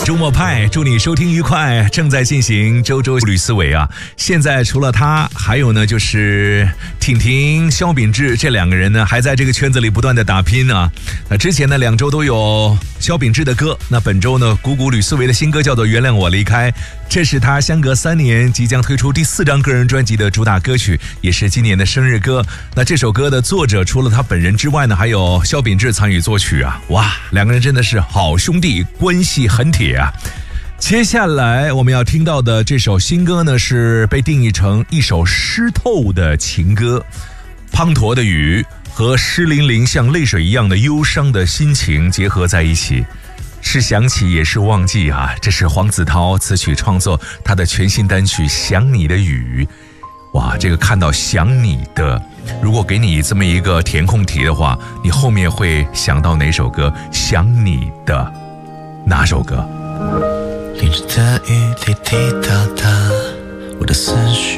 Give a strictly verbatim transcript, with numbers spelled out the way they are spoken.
周末派，祝你收听愉快。正在进行周周吕思维啊，现在除了他，还有呢就是婷婷、萧秉治这两个人呢，还在这个圈子里不断的打拼啊。那之前呢两周都有萧秉治的歌，那本周呢鼓鼓吕思维的新歌叫做《原谅我离开》，这是他相隔三年即将推出第四张个人专辑的主打歌曲，也是今年的生日歌。那这首歌的作者除了他本人之外呢，还有萧秉治参与作曲啊。哇，两个人真的是好兄弟，关系很铁啊。接下来我们要听到的这首新歌呢，是被定义成一首湿透的情歌，滂沱的雨和湿淋淋像泪水一样的忧伤的心情结合在一起，是想起也是忘记啊。这是黄子韬词曲创作他的全新单曲《想你的雨》。哇，这个看到想你的，如果给你这么一个填空题的话，你后面会想到哪首歌？想你的哪首歌？ 淋着的雨滴滴答答，我的思绪